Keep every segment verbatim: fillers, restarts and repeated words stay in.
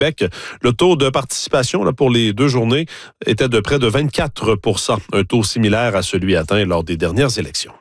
Québec. Le taux de participation là, pour les deux journées était de près de vingt-quatre pour cent, un taux similaire à celui atteint lors des dernières élections.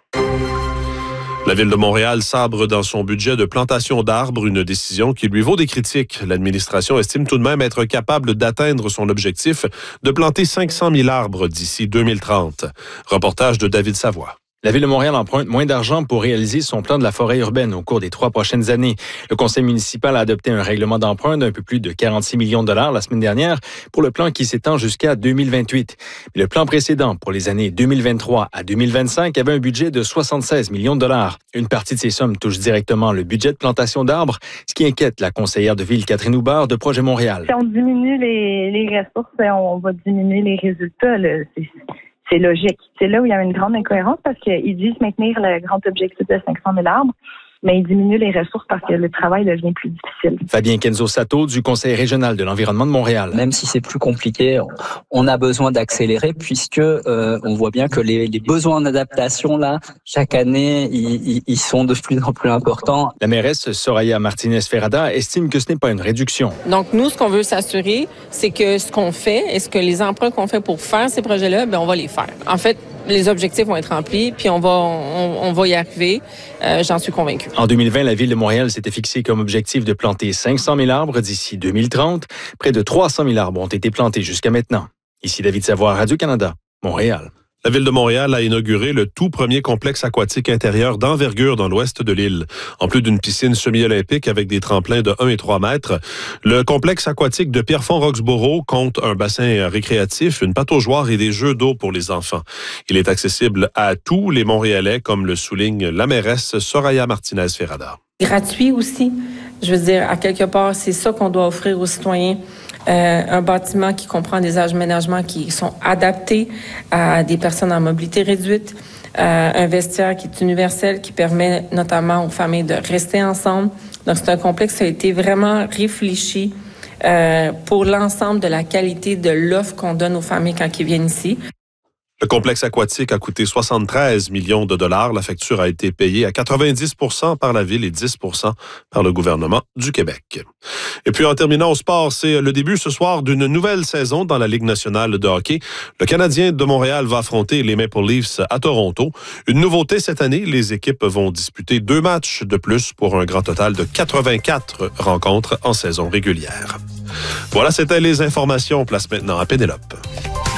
La Ville de Montréal sabre dans son budget de plantation d'arbres, une décision qui lui vaut des critiques. L'administration estime tout de même être capable d'atteindre son objectif de planter cinq cent mille arbres d'ici deux mille trente. Reportage de David Savoie. La Ville de Montréal emprunte moins d'argent pour réaliser son plan de la forêt urbaine au cours des trois prochaines années. Le conseil municipal a adopté un règlement d'emprunt d'un peu plus de quarante-six millions de dollars la semaine dernière pour le plan qui s'étend jusqu'à deux mille vingt-huit. Mais le plan précédent pour les années deux mille vingt-trois à deux mille vingt-cinq avait un budget de soixante-seize millions de dollars. Une partie de ces sommes touche directement le budget de plantation d'arbres, ce qui inquiète la conseillère de ville Catherine Houbard de Projet Montréal. Si on diminue les, les ressources, on va diminuer les résultats. Là. C'est... C'est logique. C'est là où il y a une grande incohérence parce qu'ils disent maintenir le grand objectif de cinq cent mille arbres, mais ils diminuent les ressources parce que le travail devient plus difficile. Fabien Kenzo-Sato du Conseil régional de l'environnement de Montréal. Même si c'est plus compliqué, on a besoin d'accélérer puisque euh, on voit bien que les, les besoins d'adaptation, là, chaque année, ils, ils sont de plus en plus importants. La mairesse Soraya Martinez-Ferrada estime que ce n'est pas une réduction. Donc, nous, ce qu'on veut s'assurer, c'est que ce qu'on fait, est-ce que les emprunts qu'on fait pour faire ces projets-là, bien, on va les faire. En fait, les objectifs vont être remplis, puis on va, on, on va y arriver. Euh, j'en suis convaincue. En deux mille vingt, la Ville de Montréal s'était fixé comme objectif de planter cinq cent mille arbres d'ici deux mille trente. Près de trois cent mille arbres ont été plantés jusqu'à maintenant. Ici David Savoie, Radio-Canada, Montréal. La Ville de Montréal a inauguré le tout premier complexe aquatique intérieur d'envergure dans l'ouest de l'île. En plus d'une piscine semi-olympique avec des tremplins de un et trois mètres, le complexe aquatique de Pierrefonds-Roxborough compte un bassin récréatif, une pataugeoire et des jeux d'eau pour les enfants. Il est accessible à tous les Montréalais, comme le souligne la mairesse Soraya Martinez-Ferrada. Gratuit aussi. Je veux dire, à quelque part, c'est ça qu'on doit offrir aux citoyens. Euh, un bâtiment qui comprend des aménagements qui sont adaptés à des personnes en mobilité réduite, euh, un vestiaire qui est universel, qui permet notamment aux familles de rester ensemble. Donc, c'est un complexe qui a été vraiment réfléchi euh, pour l'ensemble de la qualité de l'offre qu'on donne aux familles quand ils viennent ici. Le complexe aquatique a coûté soixante-treize millions de dollars. La facture a été payée à quatre-vingt-dix pour cent par la Ville et dix pour cent par le gouvernement du Québec. Et puis, en terminant au sport, c'est le début ce soir d'une nouvelle saison dans la Ligue nationale de hockey. Le Canadien de Montréal va affronter les Maple Leafs à Toronto. Une nouveauté cette année, les équipes vont disputer deux matchs de plus pour un grand total de quatre-vingt-quatre rencontres en saison régulière. Voilà, c'était les informations. Place maintenant à Pénélope.